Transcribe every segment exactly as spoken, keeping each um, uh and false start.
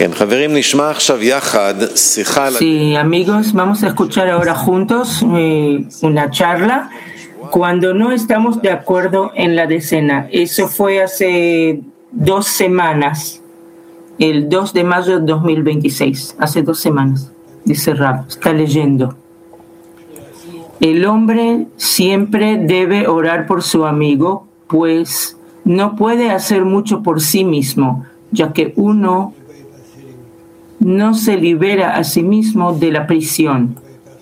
Sí, amigos, vamos a escuchar ahora juntos eh, una charla cuando no estamos de acuerdo en la decena. Eso fue hace dos semanas, el dos de mayo de dos mil veintiséis, hace dos semanas, dice Rab, está leyendo. El hombre siempre debe orar por su amigo, pues no puede hacer mucho por sí mismo, ya que uno no se libera a sí mismo de la prisión.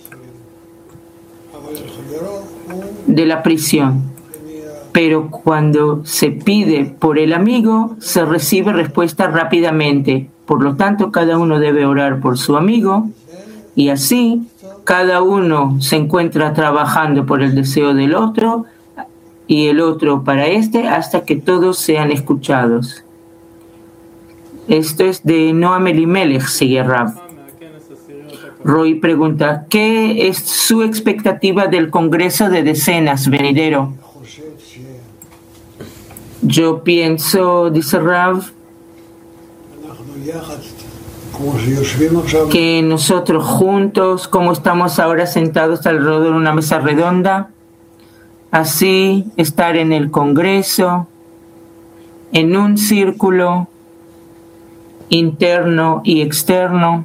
De la prisión. Pero cuando se pide por el amigo, se recibe respuesta rápidamente. Por lo tanto, cada uno debe orar por su amigo y así cada uno se encuentra trabajando por el deseo del otro y el otro para este hasta que todos sean escuchados. Esto es de Noam Elimelech, sigue Rab. Roy pregunta, ¿qué es su expectativa del Congreso de Decenas venidero? Yo pienso, dice Rab, que nosotros juntos, como estamos ahora sentados alrededor de una mesa redonda, así estar en el Congreso, en un círculo interno y externo,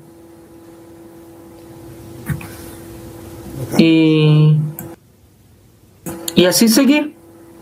y, y así seguir.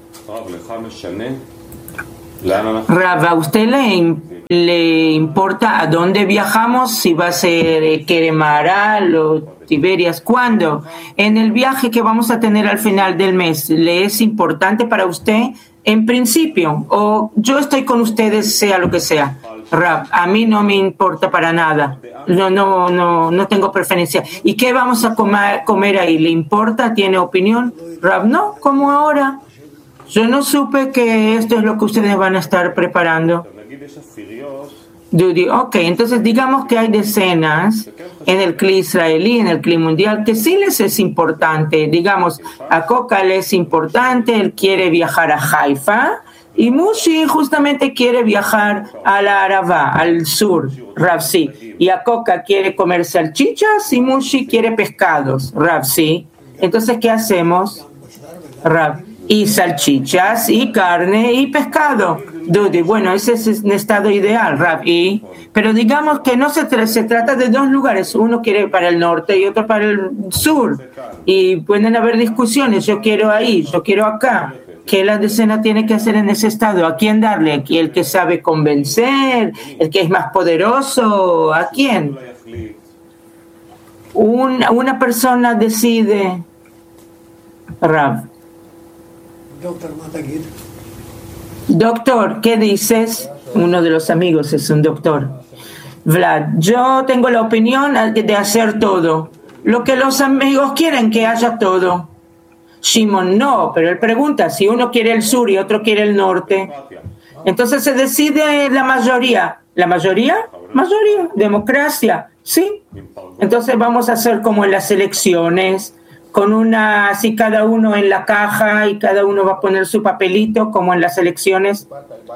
Rav, ¿a usted le, le importa a dónde viajamos? Si va a ser Keremaral o Tiberias, ¿cuándo? En el viaje que vamos a tener al final del mes, ¿le es importante para usted? En principio, o yo estoy con ustedes sea lo que sea. Rab, a mí no me importa para nada. No, no, no, no tengo preferencia. ¿Y qué vamos a comer, comer ahí? ¿Le importa? ¿Tiene opinión? Rab, no, como ahora. Yo no supe que esto es lo que ustedes van a estar preparando. Dudy, ok, entonces digamos que hay decenas en el cli israelí, en el cli mundial, que sí les es importante. Digamos, a Coca le es importante, él quiere viajar a Haifa, y Mushi justamente quiere viajar a la Arabá, al sur, Ravsi. Y a Coca quiere comer salchichas y Mushi quiere pescados, Ravsi. Entonces, ¿qué hacemos? Rav, y salchichas, y carne, y pescado. Dudy, bueno, ese es un estado ideal, Rav. Y, pero digamos que no se, tra- se trata de dos lugares. Uno quiere para el norte y otro para el sur. Y pueden haber discusiones. Yo quiero ahí, yo quiero acá. ¿Qué la decena tiene que hacer en ese estado? ¿A quién darle? ¿A quién? ¿El que sabe convencer? ¿El que es más poderoso? ¿A quién? Una, una persona decide. Rav. Doctor, ¿qué dices? Uno de los amigos es un doctor. Vlad, yo tengo la opinión de hacer todo. Lo que los amigos quieren, que haya todo. Shimon, no, pero él pregunta, si uno quiere el sur y otro quiere el norte, entonces se decide la mayoría. ¿La mayoría? Mayoría, democracia, sí. Entonces vamos a hacer como en las elecciones, con una, así cada uno en la caja y cada uno va a poner su papelito, como en las elecciones.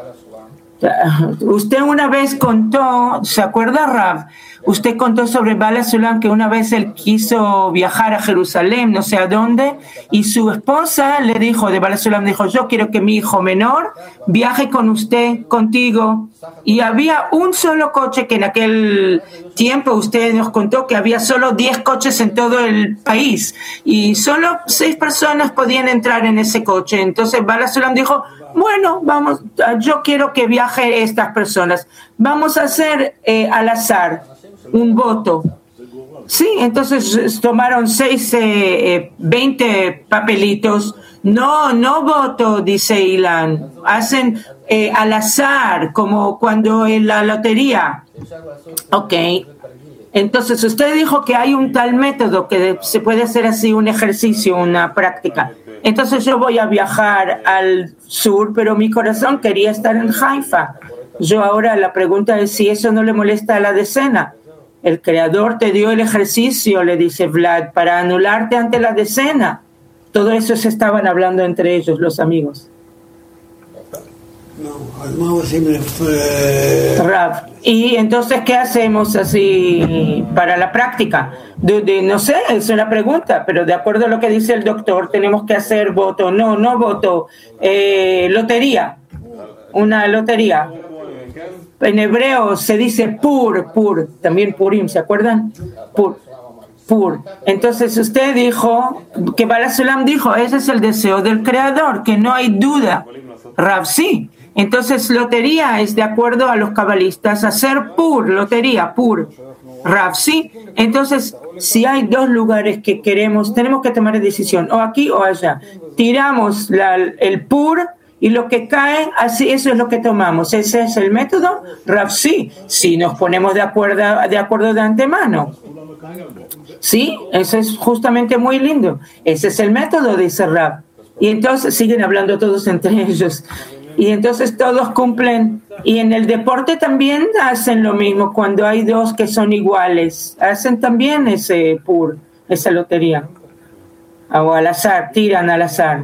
Usted una vez contó, ¿se acuerda, Rav? Usted contó sobre Bala Sulam que una vez él quiso viajar a Jerusalén, no sé a dónde, y su esposa le dijo, de Bala Sulam dijo, yo quiero que mi hijo menor viaje con usted, contigo. Y había un solo coche, que en aquel tiempo usted nos contó que había solo diez coches en todo el país y solo seis personas podían entrar en ese coche. Entonces Bala Sulam dijo, bueno, vamos, yo quiero que viaje estas personas. Vamos a hacer eh, al azar un voto. Sí, entonces tomaron seis, eh, eh, veinte papelitos. No, no voto, dice Ilan. Hacen eh, al azar, como cuando en la lotería. Ok. Entonces usted dijo que hay un tal método que se puede hacer así, un ejercicio, una práctica. Entonces yo voy a viajar al sur, pero mi corazón quería estar en Haifa. Yo ahora la pregunta es si eso no le molesta a la decena. El creador te dio el ejercicio, le dice Vlad, para anularte ante la decena. Todo eso se estaban hablando entre ellos, los amigos. Rav, y entonces, ¿qué hacemos así para la práctica? De, de, no sé, es una pregunta, pero de acuerdo a lo que dice el doctor, tenemos que hacer voto, no, no voto, eh, lotería, una lotería. En hebreo se dice pur, pur, también purim, ¿se acuerdan? Pur, pur. Entonces usted dijo, que Bala Sulam dijo, ese es el deseo del Creador, que no hay duda. Rav, sí. Entonces, lotería es de acuerdo a los cabalistas, hacer pur, lotería, pur. Rav, sí. Entonces, si hay dos lugares que queremos, tenemos que tomar decisión, o aquí o allá. Tiramos la, el pur y lo que cae, así, eso es lo que tomamos. ¿Ese es el método? Rav, sí. Si nos ponemos de acuerdo, de acuerdo de antemano. Sí, eso es justamente muy lindo. Ese es el método, dice Rav. Y entonces siguen hablando todos entre ellos. Y entonces todos cumplen. Y en el deporte también hacen lo mismo. Cuando hay dos que son iguales, hacen también ese pur, esa lotería. O al azar, tiran al azar.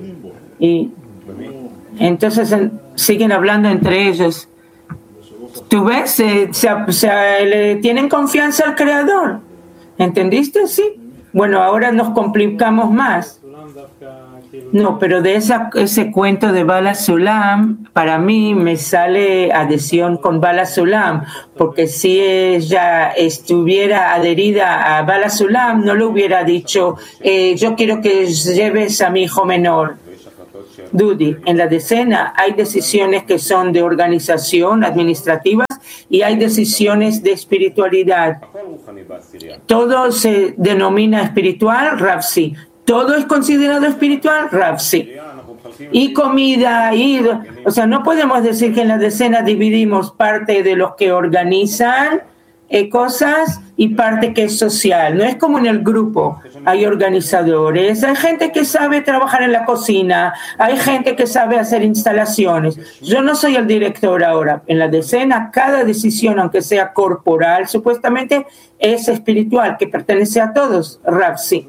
Y entonces en, siguen hablando entre ellos. ¿Tú ves? Se, se, se, le tienen confianza al Creador. ¿Entendiste? Sí. Bueno, ahora nos complicamos más. No, pero de esa, ese cuento de Bala Sulam, para mí me sale adhesión con Bala Sulam, porque si ella estuviera adherida a Bala Sulam, no le hubiera dicho, eh, yo quiero que lleves a mi hijo menor. Dudi, en la decena hay decisiones que son de organización, administrativas, y hay decisiones de espiritualidad. Todo se denomina espiritual, Rav, sí. ¿Todo es considerado espiritual? Rav, sí. Y comida, y, o sea, no podemos decir que en la decena dividimos parte de los que organizan eh, cosas y parte que es social. No es como en el grupo. Hay organizadores, hay gente que sabe trabajar en la cocina, hay gente que sabe hacer instalaciones. Yo no soy el director ahora. En la decena, cada decisión, aunque sea corporal, supuestamente es espiritual, que pertenece a todos. Rav, sí.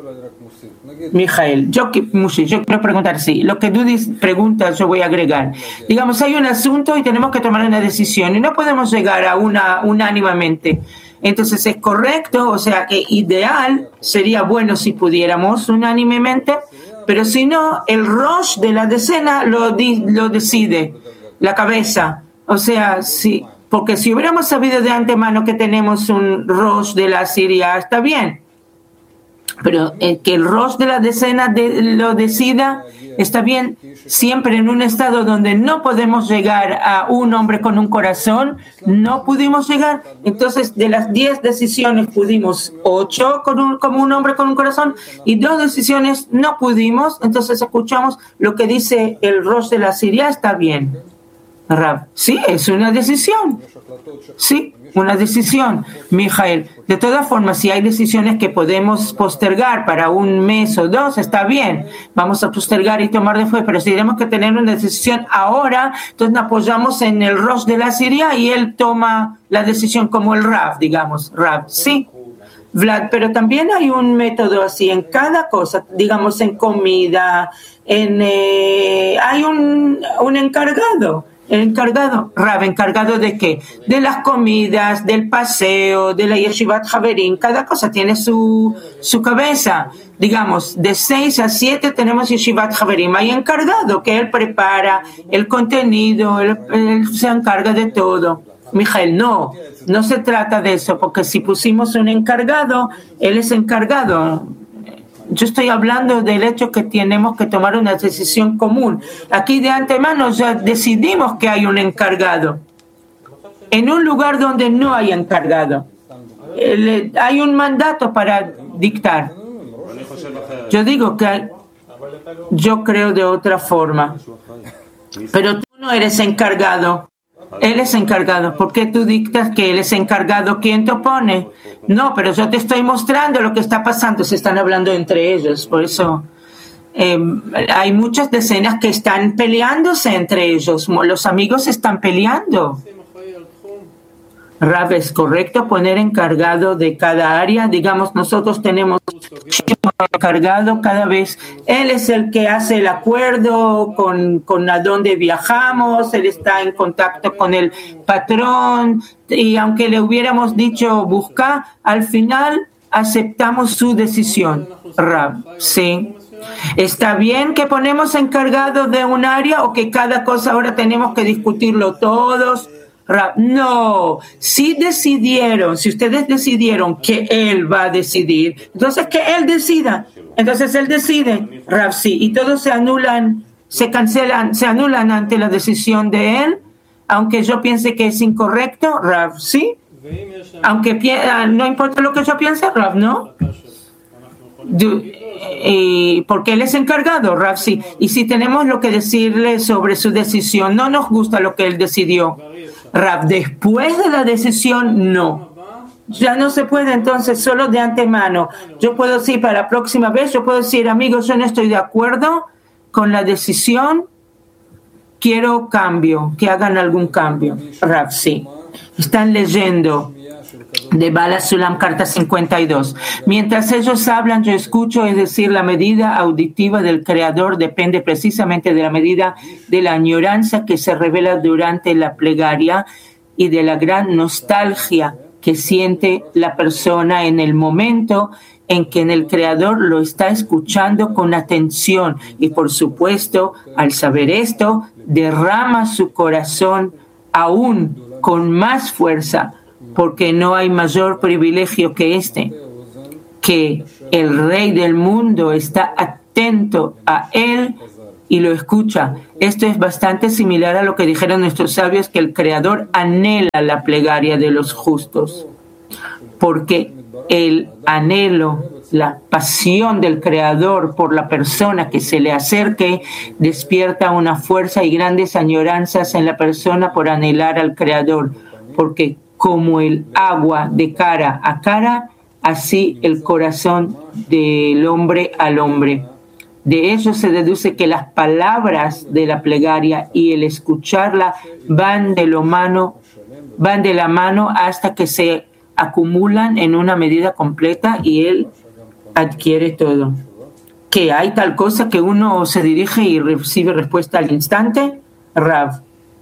Mijael, yo, yo quiero preguntar, sí, lo que tú preguntas yo voy a agregar. Digamos, hay un asunto y tenemos que tomar una decisión y no podemos llegar a una unánimemente. Entonces es correcto, o sea que ideal sería bueno si pudiéramos unánimemente, pero si no, el rosh de la decena lo, di, lo decide la cabeza. O sea, sí, porque si hubiéramos sabido de antemano que tenemos un rosh de la Siria, está bien. Pero eh, que el rosh de la decena de, lo decida, está bien, siempre en un estado donde no podemos llegar a un hombre con un corazón, no pudimos llegar. Entonces, de las diez decisiones pudimos ocho con un, como un hombre con un corazón y dos decisiones no pudimos. Entonces, escuchamos lo que dice el rosh de la Siria, está bien. Rav, sí, es una decisión. Sí, una decisión, Mijael. De todas formas, si hay decisiones que podemos postergar para un mes o dos, está bien. Vamos a postergar y tomar después, pero si tenemos que tener una decisión ahora, entonces nos apoyamos en el rosh de la Siria y él toma la decisión como el Rav, digamos. Rav, sí. Vlad, pero también hay un método así en cada cosa, digamos en comida, en eh, hay un, un encargado. El encargado, Rav, ¿encargado de qué? De las comidas, del paseo, de la Yeshivat Haverim, cada cosa tiene su, su cabeza. Digamos, de seis a siete tenemos Yeshivat Haverim, hay encargado que él prepara el contenido, él, él se encarga de todo. Mijael, no, no se trata de eso, porque si pusimos un encargado, él es encargado. Yo estoy hablando del hecho que tenemos que tomar una decisión común. Aquí de antemano ya decidimos que hay un encargado. En un lugar donde no hay encargado, hay un mandato para dictar. Yo digo que yo creo de otra forma. Pero tú no eres encargado. Él es encargado. ¿Por qué tú dictas que él es encargado? ¿Quién te opone? No, pero yo te estoy mostrando lo que está pasando. Se están hablando entre ellos. Por eso eh, hay muchas decenas que están peleándose entre ellos. Los amigos están peleando. Rav, ¿es correcto poner encargado de cada área? Digamos, nosotros tenemos encargado cada vez. Él es el que hace el acuerdo con, con a dónde viajamos, él está en contacto con el patrón, y aunque le hubiéramos dicho busca, al final aceptamos su decisión. Rab, sí. ¿Está bien que ponemos encargado de un área o que cada cosa ahora tenemos que discutirlo todos? Rab, no, si decidieron, si ustedes decidieron que él va a decidir, entonces que él decida, entonces él decide, Rab, sí, y todos se anulan, se cancelan, se anulan ante la decisión de él, aunque yo piense que es incorrecto, Rab, sí, aunque no importa lo que yo piense, Rab, no. Y porque él es encargado, Rab, sí, y si tenemos lo que decirle sobre su decisión, no nos gusta lo que él decidió, Rab, después de la decisión, no. Ya no se puede, entonces, solo de antemano. Yo puedo decir para la próxima vez, yo puedo decir, amigos, yo no estoy de acuerdo con la decisión, quiero cambio, que hagan algún cambio. Rab, sí. Están leyendo de Bala Sulam, carta cincuenta y dos. Mientras ellos hablan, yo escucho, es decir, la medida auditiva del Creador depende precisamente de la medida de la añoranza que se revela durante la plegaria y de la gran nostalgia que siente la persona en el momento en que en el Creador lo está escuchando con atención. Y por supuesto, al saber esto, derrama su corazón aún con más fuerza, porque no hay mayor privilegio que este, que el Rey del mundo está atento a él y lo escucha. Esto es bastante similar a lo que dijeron nuestros sabios, que el Creador anhela la plegaria de los justos, porque el anhelo, la pasión del Creador por la persona que se le acerque, despierta una fuerza y grandes añoranzas en la persona por anhelar al Creador, porque como el agua de cara a cara, así el corazón del hombre al hombre. De ello se deduce que las palabras de la plegaria y el escucharla van de, lo mano, van de la mano hasta que se acumulan en una medida completa y él adquiere todo. ¿Que hay tal cosa que uno se dirige y recibe respuesta al instante? Rav.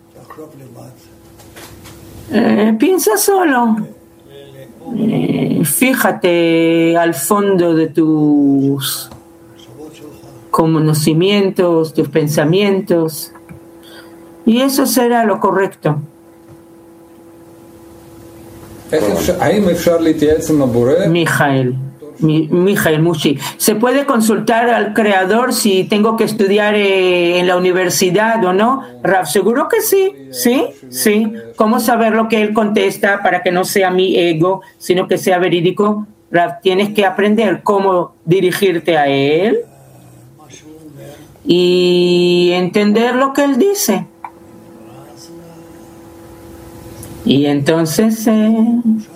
Eh, piensa solo. Eh, fíjate al fondo de tus conocimientos, tus pensamientos, y eso será lo correcto. Mijael, Mi, Mijael Mushi, ¿se puede consultar al Creador si tengo que estudiar eh, en la universidad o no? Rav, seguro que sí, sí, sí. ¿Cómo saber lo que él contesta para que no sea mi ego, sino que sea verídico? Rav, tienes que aprender cómo dirigirte a él y entender lo que él dice. Y entonces eh,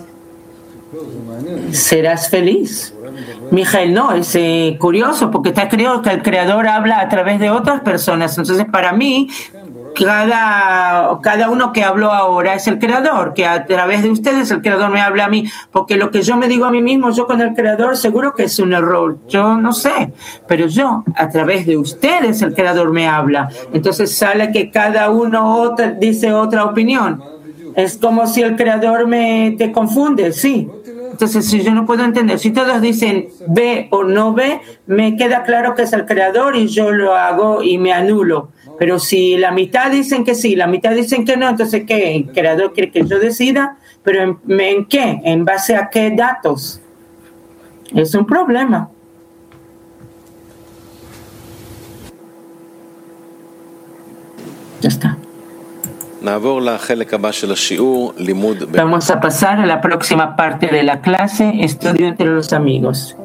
serás feliz. Mijael, no, es eh, curioso porque está escrito que el Creador habla a través de otras personas. Entonces, para mí, cada, cada uno que habló ahora es el Creador, que a través de ustedes el Creador me habla a mí, porque lo que yo me digo a mí mismo, yo con el Creador, seguro que es un error, yo no sé, pero yo, a través de ustedes el Creador me habla. Entonces sale que cada uno otra, dice otra opinión. Es como si el Creador me te confunde, sí. Entonces, si yo no puedo entender, si todos dicen ve o no ve, me queda claro que es el Creador y yo lo hago y me anulo. Pero si la mitad dicen que sí, la mitad dicen que no, entonces ¿qué? ¿El Creador quiere que yo decida? ¿Pero en, en qué? ¿En base a qué datos? Es un problema. Ya está. Vamos a pasar a la próxima parte de la clase, estudio entre los amigos.